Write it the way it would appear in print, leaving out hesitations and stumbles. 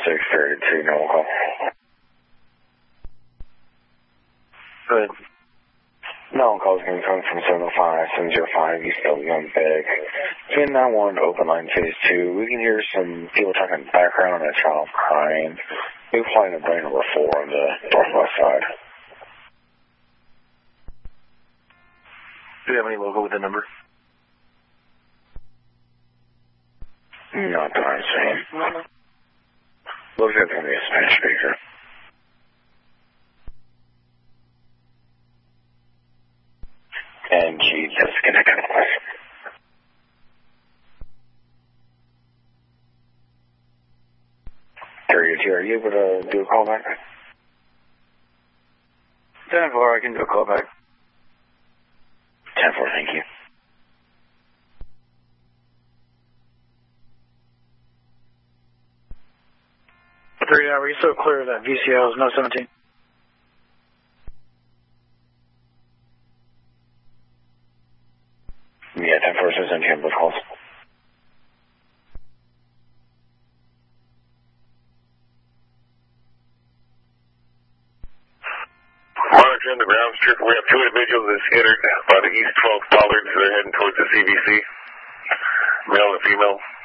632, no call. Go ahead. No calls going to come from 705-705 East Young Beg. Pin 91, open line phase 2. We can hear some people talking in the background and a child crying. We're flying at plane number 4 on the northwest side. Do you have any local with the number? Not that I'm saying. Looks like it's going to be a Spanish speaker. And G, disconnect otherwise. 32, are you able to do a call back? 10-4, I can do a call back. 10-4, thank you. Are you so clear that VCL is no 17? Yeah, 10-4 says NTM with calls. Monitoring the ground strip, we have 2 individuals that scattered by the East 12 Pollards. They're heading towards the CBC. Male and female.